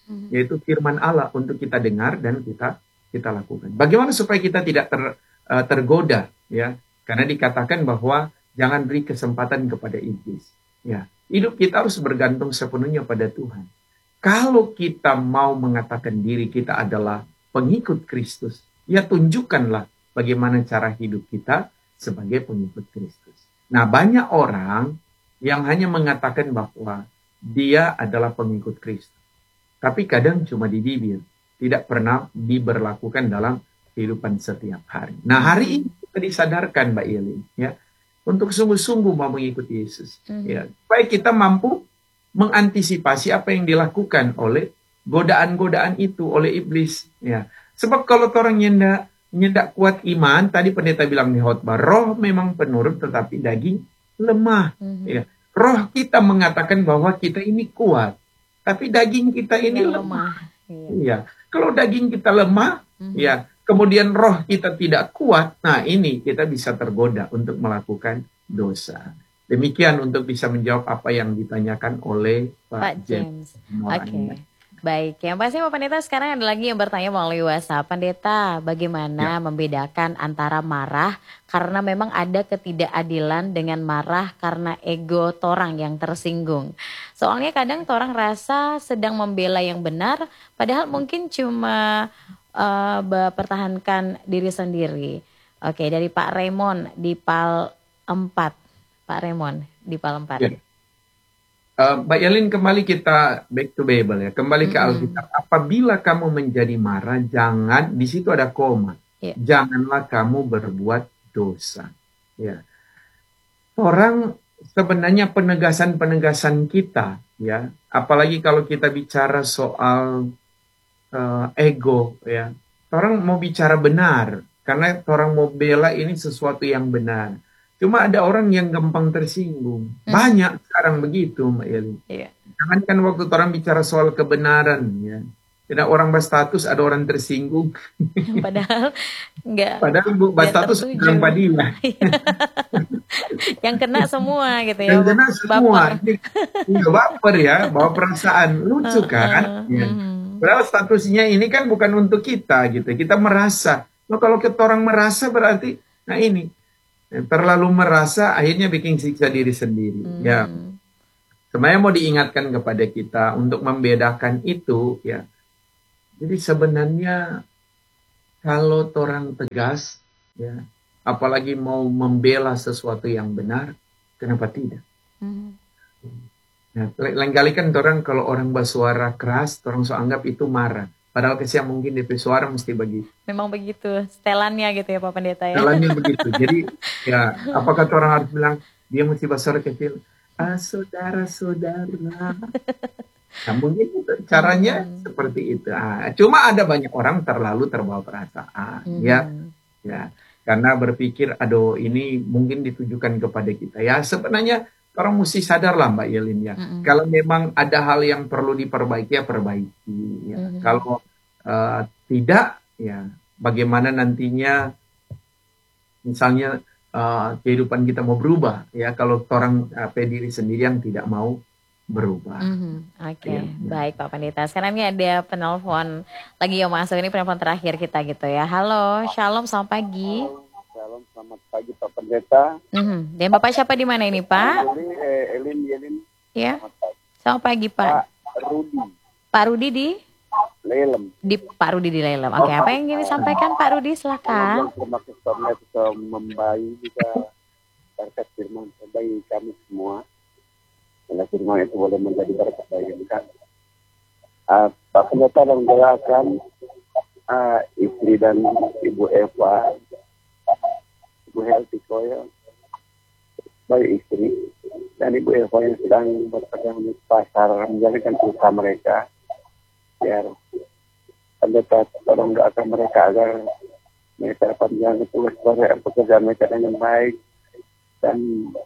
S4: yaitu firman Allah untuk kita dengar dan kita kita lakukan. Bagaimana supaya kita tidak ter, uh, tergoda, ya? Karena dikatakan bahwa jangan beri kesempatan kepada iblis. Ya, hidup kita harus bergantung sepenuhnya pada Tuhan. Kalau kita mau mengatakan diri kita adalah pengikut Kristus, ya tunjukkanlah bagaimana cara hidup kita sebagai pengikut Kristus. Nah, banyak orang yang hanya mengatakan bahwa dia adalah pengikut Kristus, tapi kadang cuma di bibir, tidak pernah diberlakukan dalam kehidupan setiap hari. Nah, hari ini kita disadarkan, Mbak Yelin, ya, untuk sungguh-sungguh mau mengikuti Yesus, mm-hmm. ya, supaya kita mampu mengantisipasi apa yang dilakukan oleh godaan-godaan itu oleh iblis, ya. Sebab kalau orang nyendak nyendak kuat iman, tadi pendeta bilang di khotbah, roh memang penurut tetapi daging lemah, mm-hmm. ya. Roh kita mengatakan bahwa kita ini kuat, tapi daging kita ini lemah. lemah. Iya. Ya. Kalau daging kita lemah, mm-hmm. ya, kemudian roh kita tidak kuat, nah ini kita bisa tergoda untuk melakukan dosa. Demikian untuk bisa menjawab apa yang ditanyakan oleh Pak, Pak James. James. Oke, okay. Baik. Yang pasti Pak Pendeta sekarang ada lagi yang bertanya melalui WhatsApp. Pendeta, bagaimana ya. membedakan antara marah karena memang ada ketidakadilan dengan marah karena ego torang yang tersinggung. Soalnya kadang torang rasa sedang membela yang benar, padahal mungkin cuma uh, mempertahankan diri sendiri. Oke, dari Pak Raymond di Pal empat. Pak Raymond di Pal empat. Ya. Uh, Mbak Yelin, kembali kita back to Bible ya, kembali mm-hmm. ke Alkitab. Apabila kamu menjadi marah, jangan, di situ ada koma. Yeah. Janganlah kamu berbuat dosa. Ya. Orang sebenarnya penegasan-penegasan kita, ya, apalagi kalau kita bicara soal uh, ego, ya. Orang mau bicara benar, karena orang mau bela ini sesuatu yang benar. Cuma ada orang yang gampang tersinggung. Hmm. Banyak sekarang begitu, Mbak Yeli. Iya. Jangan kan waktu orang bicara soal kebenaran, ya. Tidak orang berstatus, ada orang tersinggung. Padahal enggak. Padahal bu, berstatus sedang Padilla. Yang kena semua gitu ya. Yang kena semua. Baper. baper ya, bawa perasaan. Lucu kan? Ya. Padahal statusnya ini kan bukan untuk kita gitu. Kita merasa. Nah, kalau kita orang merasa berarti, nah ini. Terlalu merasa akhirnya bikin siksa diri sendiri. Hmm. Ya, sebenarnya mau diingatkan kepada kita untuk membedakan itu, ya. Jadi sebenarnya kalau orang tegas, ya, apalagi mau membela sesuatu yang benar, kenapa tidak? Hmm. Nah, lain kali kan orang kalau orang bersuara keras, orang so anggap itu marah. Padahal kesian mungkin D P suara mesti begitu. Memang begitu, setelannya gitu ya Pak Pendeta ya. Setelannya begitu. Jadi ya, apakah orang harus bilang dia mesti bersuara kecil? Ah, saudara-saudara. Nah, mungkin caranya hmm. seperti itu. Ah, cuma ada banyak orang terlalu terbawa perasaan, hmm. ya, ya, karena berpikir, aduh ini mungkin ditujukan kepada kita. Ya sebenarnya orang mesti sadar lah Mbak Yelin ya. Mm-hmm. Kalau memang ada hal yang perlu diperbaiki ya perbaiki. Ya. Mm-hmm. Kalau uh, tidak ya bagaimana nantinya misalnya uh, kehidupan kita mau berubah ya kalau orang uh, diri sendiri yang tidak mau berubah. Mm-hmm. Oke, okay. ya, baik Pak Pendeta. Sekarang ini ada penelpon lagi yang masuk, ini penelpon terakhir kita gitu ya. Halo, Shalom, selamat pagi. Shalom, selamat pagi Pak Pendeta. Mm-hmm. Dan Bapak siapa di mana ini Pak? Elin, eh, Elin, Elin. Ya. Selamat pagi Pak. Pak Rudi. Pak Rudi di? Lelem. Di Pak Rudi di Lelem. Oke, okay. Apa yang ingin disampaikan Pak Rudi? Silakan. Terima kasih sudah membaik juga berkat firman bagi kami semua. Karena firman itu boleh menjadi berkat bagi kami. Uh, Pak Pendeta menjelaskan uh, istri dan Ibu Eva. Ibu Helti Koyo, bayi istri, dan Ibu Eva yang sedang berpegang di pasar menjalankan usaha mereka. Biar pendeta tolong doakan mereka agar mereka dapat menjalankan tugas pekerjaan mereka dengan baik dan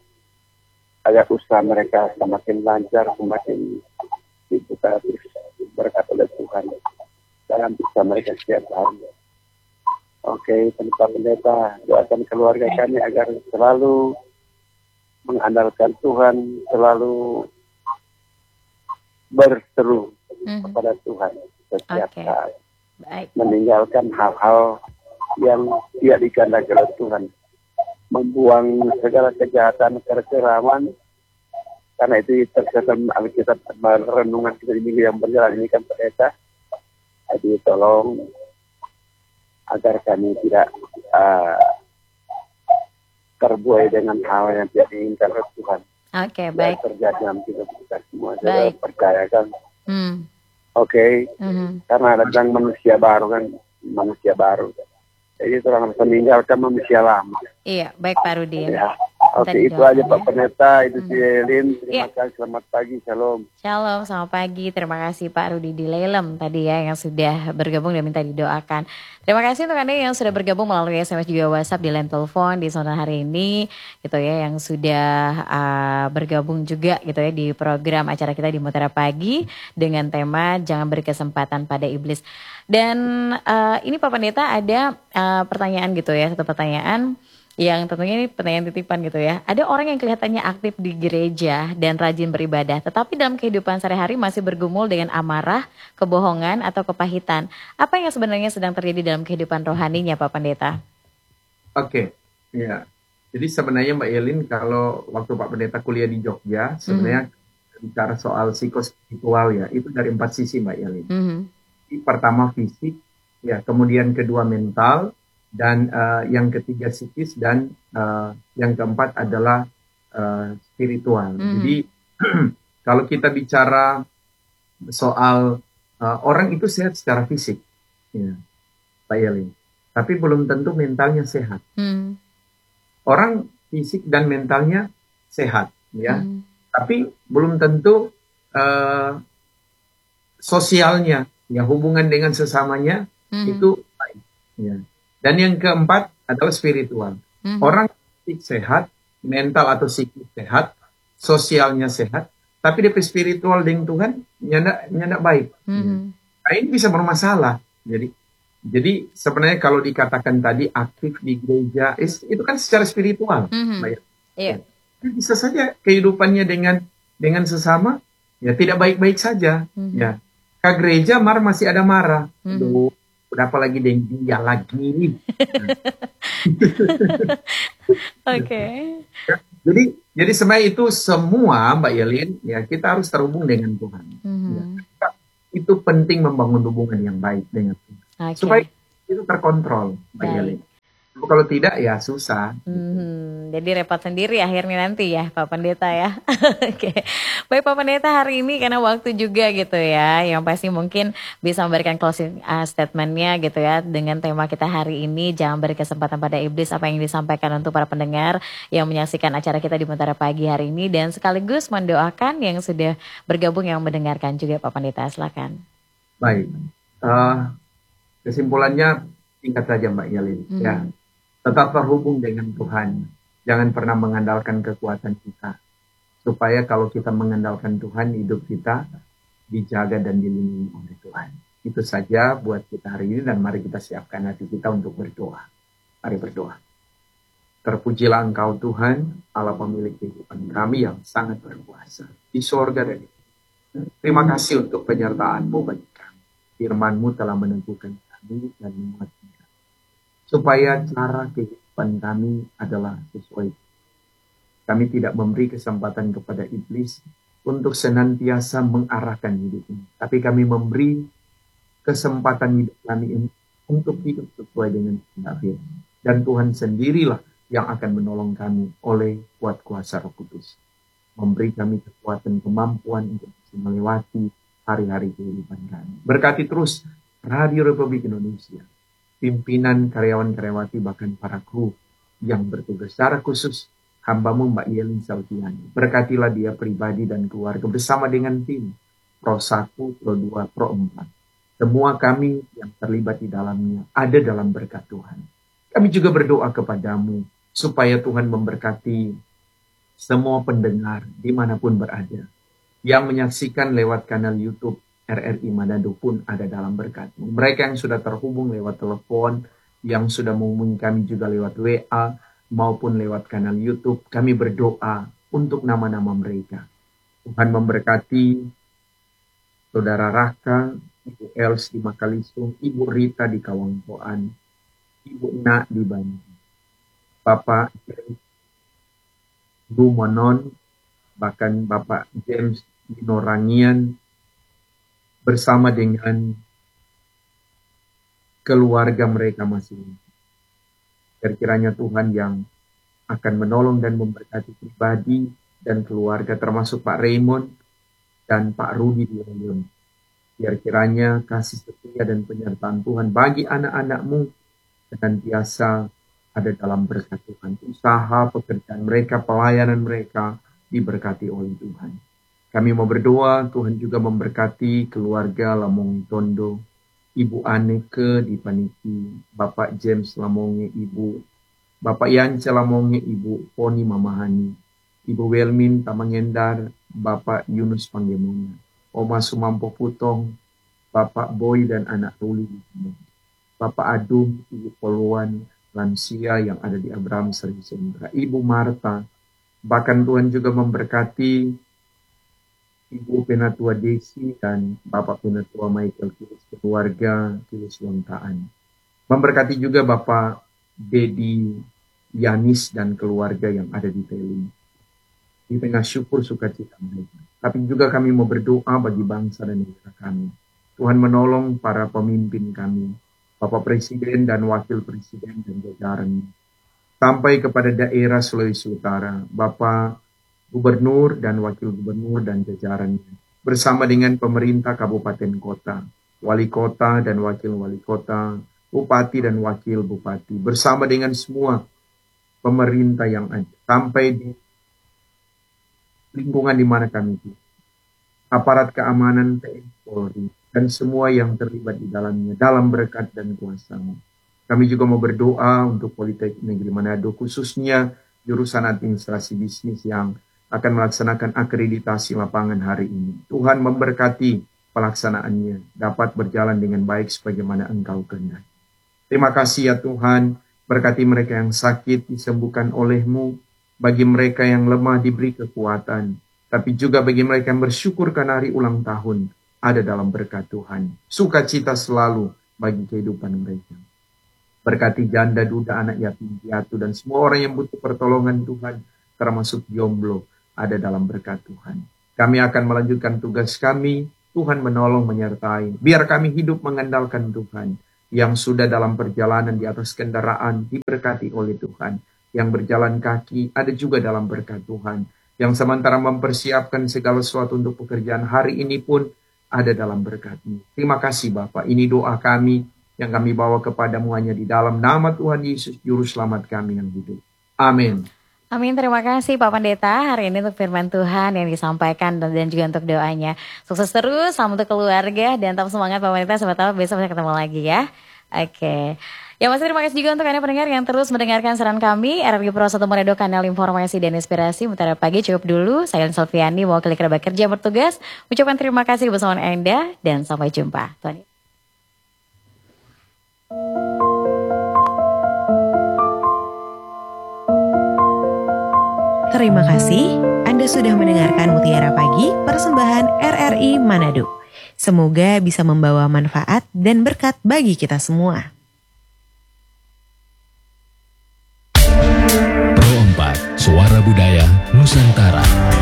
S4: agar usaha mereka semakin lancar, semakin dibuka berkat oleh Tuhan dalam usaha mereka setiap hari. Oke, Pak Pendeta, doakan keluarga kami agar selalu mengandalkan Tuhan, selalu berseru
S3: Mhm.
S8: kepada Tuhan setiap
S3: Oke.
S8: saat.
S3: Baik.
S8: Meninggalkan hal-hal yang tidak dikehendaki oleh Tuhan. Membuang segala kejahatan, kekeraman, karena itu terkesan Alkitab merenungan kita di minggu yang berjalan ini kan pendeta. Jadi tolong agar kami tidak uh, terbuai dengan hal yang tidak diinginkan oleh Tuhan.
S3: Oke,
S8: Yang
S3: baik.
S8: terjadi dalam hidup kita semua.
S3: Baik.
S8: Saya percayakan.
S3: Hmm.
S8: Oke,
S3: Mhm.
S8: karena datang manusia baru kan, manusia baru. Jadi orang harus meninggalkan manusia lama.
S3: Iya, baik Pak Rudi.
S8: Ya. Oke,
S3: Tadi
S8: itu aja
S3: doakan
S8: Pak
S3: ya.
S8: Pendeta, itu si
S3: Hmm.
S8: Elin. Terima
S3: Iya.
S8: kasih, selamat pagi, shalom.
S3: Shalom, selamat pagi. Terima kasih Pak Rudi di Lelem tadi ya yang sudah bergabung dan minta didoakan. Terima kasih untuk Anda yang sudah bergabung melalui S M S juga WhatsApp di line telepon di zona hari ini gitu ya, yang sudah uh, bergabung juga gitu ya di program acara kita di Mutiara Pagi dengan tema Jangan Beri Kesempatan Pada Iblis. Dan uh, ini Pak Pendeta ada uh, pertanyaan gitu ya, satu pertanyaan yang tentunya ini pertanyaan titipan gitu ya. Ada orang yang kelihatannya aktif di gereja dan rajin beribadah, tetapi dalam kehidupan sehari-hari masih bergumul dengan amarah, kebohongan, atau kepahitan. Apa yang sebenarnya sedang terjadi dalam kehidupan rohaninya, Pak Pendeta?
S4: Oke, ya. Jadi sebenarnya Mbak Yelin, kalau waktu Pak Pendeta kuliah di Jogja, sebenarnya bicara soal psikospiritual ya, itu dari empat sisi Mbak Yelin.
S3: Mhm.
S4: Pertama fisik, ya, kemudian kedua mental, dan uh, yang ketiga psikis, dan uh, yang keempat adalah uh, spiritual.
S3: Mhm.
S4: Jadi kalau kita bicara soal uh, orang itu sehat secara fisik, ya, Pak Yelin, tapi belum tentu mentalnya sehat.
S3: Hmm.
S4: Orang fisik dan mentalnya sehat, ya,
S3: Hmm.
S4: tapi belum tentu uh, sosialnya, ya, hubungan dengan sesamanya
S3: Mhm.
S4: itu baik. Ya. Dan yang keempat adalah spiritual.
S3: Mhm.
S4: Orang fisik sehat, mental atau psikis sehat, sosialnya sehat, tapi D P spiritual dengan Tuhan nyanda nyanda baik.
S3: Mhm.
S4: Nah, ini bisa bermasalah. Jadi jadi sebenarnya kalau dikatakan tadi aktif di gereja, is- itu kan secara spiritual.
S3: Mhm.
S4: Baik.
S3: Iya.
S4: Bisa saja kehidupannya dengan dengan sesama ya tidak baik-baik saja.
S3: Mhm.
S4: Ya. Ke gereja marah masih ada marah.
S3: Mhm.
S4: Aduh, udah apa lagi dengan dia lagi.
S3: Oke.
S4: Jadi jadi sebenarnya itu semua Mbak Yelin, ya, kita harus terhubung dengan Tuhan.
S3: Mhm.
S4: Itu penting membangun hubungan yang baik dengan Tuhan.
S3: Oke.
S4: Supaya itu terkontrol, Mbak
S3: Baik.
S4: Yelin. Kalau tidak ya susah.
S3: Mhm, jadi repot sendiri akhirnya nanti ya Pak Pendeta ya. Oke, baik Pak Pendeta, hari ini karena waktu juga gitu ya, yang pasti mungkin bisa memberikan closing uh, statementnya gitu ya dengan tema kita hari ini, jangan beri kesempatan pada iblis. Apa yang disampaikan untuk para pendengar yang menyaksikan acara kita di Mutiara Pagi hari ini, dan sekaligus mendoakan yang sudah bergabung yang mendengarkan juga Pak Pendeta, silakan.
S4: Baik, uh, kesimpulannya singkat saja Mbak Yelin.
S3: Mhm.
S4: Ya, tetap terhubung dengan Tuhan. Jangan pernah mengandalkan kekuatan kita. Supaya kalau kita mengandalkan Tuhan, hidup kita dijaga dan dilindungi oleh Tuhan. Itu saja buat kita hari ini, dan mari kita siapkan hati kita untuk berdoa. Mari berdoa. Terpujilah Engkau Tuhan, Allah pemilik kehidupan kami yang sangat berkuasa di sorga dan di bumi. Terima kasih untuk penyertaan-Mu bagi kami. Firman-Mu telah menentukan kami dan menguatkan kami, supaya cara kehidupan kami adalah sesuai. Kami tidak memberi kesempatan kepada iblis untuk senantiasa mengarahkan hidup ini, tapi kami memberi kesempatan hidup kami ini untuk hidup sesuai dengan kehendak Firman. Dan Tuhan sendirilah yang akan menolong kami oleh kuat kuasa Roh Kudus, memberi kami kekuatan, kemampuan untuk bisa melewati hari-hari kehidupan kami. Berkati terus Radio Republik Indonesia, pimpinan, karyawan-karyawati, bahkan para kru yang bertugas, secara khusus hamba-Mu Mbak Yelin Salviani. Berkatilah dia pribadi dan keluarga bersama dengan tim Pro satu, Pro dua, Pro empat. Semua kami yang terlibat di dalamnya ada dalam berkat Tuhan. Kami juga berdoa kepadamu supaya Tuhan memberkati semua pendengar dimanapun berada, yang menyaksikan lewat kanal YouTube R R I Manado pun ada dalam berkat-Mu. Mereka yang sudah terhubung lewat telepon, yang sudah menghubungi kami juga lewat W A, maupun lewat kanal YouTube, kami berdoa untuk nama-nama mereka. Tuhan memberkati Saudara Raka, Ibu Els di Makalisung, Ibu Rita di Kawangpoan, Ibu Na di Bandung, Bapak Ibu Monon, bahkan Bapak James di Norangian, bersama dengan keluarga mereka masing-masing. Kiranya Tuhan yang akan menolong dan memberkati pribadi dan keluarga, termasuk Pak Raymond dan Pak Rudi di Lyon. Biar kiranya kasih setia dan penyertaan Tuhan bagi anak-anakmu senantiasa ada dalam berkat Tuhan. Usaha, pekerjaan mereka, pelayanan mereka diberkati oleh Tuhan. Kami mau berdoa, Tuhan juga memberkati keluarga Lamongi Tondo, Ibu Aneke di Paniki, Bapak James Lamongi, Ibu Bapak Yance Lamongi, Ibu Poni Mamahani, Ibu Welmin Tamangendar, Bapak Yunus Panggemona, Oma Sumampo Putong, Bapak Boy dan anak Ruli, Bapak Adum, Ibu Poluan, lansia yang ada di Abraham Seri Sendra, Ibu Marta, bahkan Tuhan juga memberkati Ibu Penatua Desi dan Bapak Penatua Michael Kilis, keluarga Kilis Wontaan. Memberkati juga Bapak Dedi Yanis dan keluarga yang ada di Teli. Di tengah syukur sukacita mereka. Tapi juga kami mau berdoa bagi bangsa dan negara kami. Tuhan menolong para pemimpin kami, Bapak Presiden dan Wakil Presiden dan jajarannya. Sampai kepada daerah Sulawesi Utara, Bapak Gubernur dan Wakil Gubernur dan jajarannya, bersama dengan pemerintah kabupaten kota, wali kota dan wakil wali kota, bupati dan wakil bupati, bersama dengan semua pemerintah yang ada, sampai di lingkungan di mana kami hidup, aparat keamanan T N I Polri, dan semua yang terlibat di dalamnya, dalam berkat dan kuasa-Mu. Kami juga mau berdoa untuk Politeknik Negeri Manado, khususnya jurusan administrasi bisnis yang akan melaksanakan akreditasi lapangan hari ini. Tuhan memberkati pelaksanaannya, dapat berjalan dengan baik sebagaimana Engkau kehendaki. Terima kasih ya Tuhan, berkati mereka yang sakit disembuhkan oleh-Mu, bagi mereka yang lemah diberi kekuatan, tapi juga bagi mereka yang bersyukur karena hari ulang tahun, ada dalam berkat Tuhan. Sukacita selalu bagi kehidupan mereka. Berkati janda, duda, anak yatim piatu, dan semua orang yang butuh pertolongan Tuhan, termasuk jomblo, ada dalam berkat Tuhan. Kami akan melanjutkan tugas kami, Tuhan menolong menyertai. Biar kami hidup mengandalkan Tuhan. Yang sudah dalam perjalanan di atas kendaraan diberkati oleh Tuhan. Yang berjalan kaki ada juga dalam berkat Tuhan. Yang sementara mempersiapkan segala sesuatu untuk pekerjaan hari ini pun ada dalam berkat-Mu. Terima kasih Bapak. Ini doa kami yang kami bawa kepadamu hanya di dalam nama Tuhan Yesus, Juru Selamat kami yang hidup. Amin.
S3: Amin, terima kasih Pak Pendeta hari ini untuk firman Tuhan yang disampaikan dan, dan juga untuk doanya. Sukses terus, salam untuk keluarga dan tetap semangat Pak Pendeta, siapa tahu besok bisa ketemu lagi ya. Oke. Ya Mas, terima kasih juga untuk Anda pendengar yang terus mendengarkan saran kami. R R G Pro satu Manado, kanal informasi dan inspirasi. Mutiara Pagi cukup dulu. Saya Selviani, mewakili kerabat kerja bertugas. Ucapkan terima kasih bersama Anda dan sampai jumpa. Tuhan.
S9: Terima kasih Anda sudah mendengarkan Mutiara Pagi, persembahan R R I Manado. Semoga bisa membawa manfaat dan berkat bagi kita semua.
S10: Pro empat, Suara Budaya Nusantara.